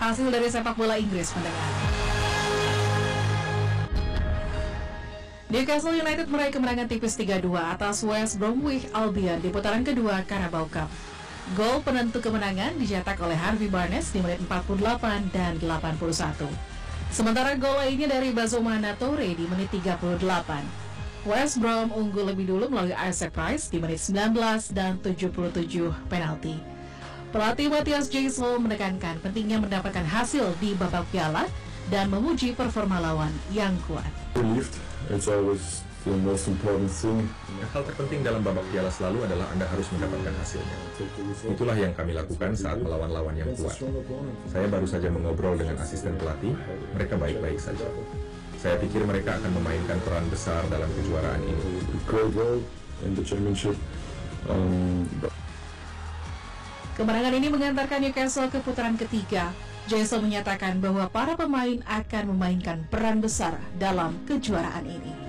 hasil dari sepak bola Inggris mendengar. Newcastle United meraih kemenangan tipis 3-2 atas West Bromwich Albion di putaran kedua Carabao Cup. Gol penentu kemenangan dicetak oleh Harvey Barnes di menit 48 dan 81. Sementara gol lainnya dari Bazomana Toure di menit 38. West Brom unggul lebih dulu melalui Isaac Price di menit 19 dan 77 penalti. Pelatih Matthias Gisel menekankan pentingnya mendapatkan hasil di babak piala dan memuji performa lawan yang kuat. It's always the most important thing. Hal terpenting dalam babak piala selalu adalah Anda harus mendapatkan hasilnya. Itulah yang kami lakukan saat melawan lawan yang kuat. Saya baru saja mengobrol dengan asisten pelatih, mereka baik-baik saja. Saya pikir mereka akan memainkan peran besar dalam kejuaraan ini. Kemenangan ini mengantarkan Newcastle ke putaran ketiga. Gisel menyatakan bahwa para pemain akan memainkan peran besar dalam kejuaraan ini.